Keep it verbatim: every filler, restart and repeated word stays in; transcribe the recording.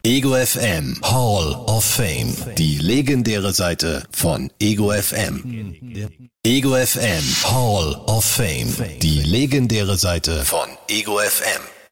Ego F M Hall of Fame. Die legendäre Seite von Ego F M. Ego F M Hall of Fame. Die legendäre Seite von Ego F M.